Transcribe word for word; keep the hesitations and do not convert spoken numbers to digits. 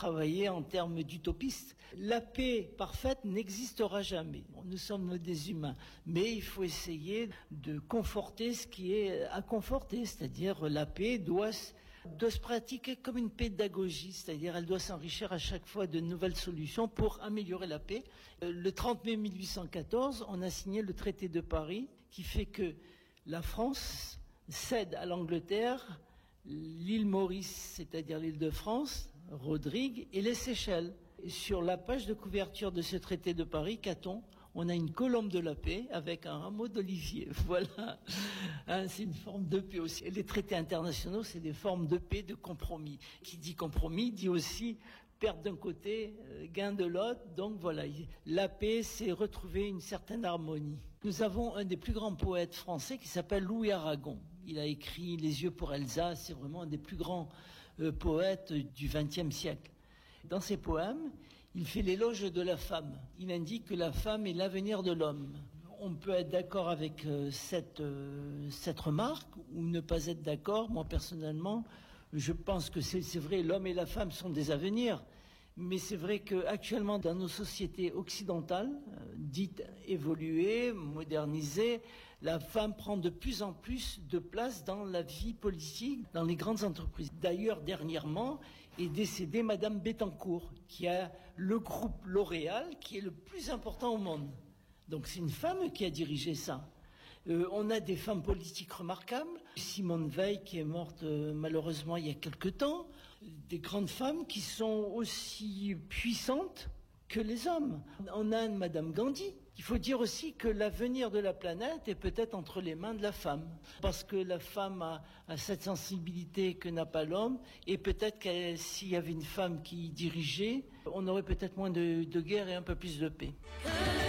travailler en termes d'utopistes. La paix parfaite n'existera jamais. Nous sommes des humains, mais il faut essayer de conforter ce qui est à conforter, c'est-à-dire la paix doit doit se pratiquer comme une pédagogie, c'est-à-dire elle doit s'enrichir à chaque fois de nouvelles solutions pour améliorer la paix. Le trente mai mille huit cent quatorze, on a signé le traité de Paris qui fait que la France cède à l'Angleterre l'île Maurice, c'est-à-dire l'île de France, Rodrigue et les Seychelles. Et sur la page de couverture de ce traité de Paris, qu'a-t-on ? On a une colombe de la paix avec un rameau d'olivier. Voilà, hein, c'est une forme de paix aussi. Et les traités internationaux, c'est des formes de paix, de compromis. Qui dit compromis dit aussi perte d'un côté, euh, gain de l'autre. Donc voilà, la paix, c'est retrouver une certaine harmonie. Nous avons un des plus grands poètes français qui s'appelle Louis Aragon. Il a écrit Les yeux pour Elsa, c'est vraiment un des plus grands euh, poètes du vingtième siècle. Dans ses poèmes, il fait l'éloge de la femme. Il indique que la femme est l'avenir de l'homme. On peut être d'accord avec euh, cette, euh, cette remarque ou ne pas être d'accord. Moi, personnellement, je pense que c'est, c'est vrai, l'homme et la femme sont des avenirs. Mais c'est vrai qu'actuellement, dans nos sociétés occidentales, euh, dites évoluées, modernisées, la femme prend de plus en plus de place dans la vie politique, dans les grandes entreprises. D'ailleurs, dernièrement, est décédée Madame Bettencourt, qui a le groupe L'Oréal, qui est le plus important au monde. Donc c'est une femme qui a dirigé ça. Euh, on a des femmes politiques remarquables. Simone Veil, qui est morte euh, malheureusement il y a quelque temps. Des grandes femmes qui sont aussi puissantes que les hommes. On a une Madame Gandhi. Il faut dire aussi que l'avenir de la planète est peut-être entre les mains de la femme. Parce que la femme a, a cette sensibilité que n'a pas l'homme. Et peut-être que s'il y avait une femme qui dirigeait, on aurait peut-être moins de, de guerre et un peu plus de paix.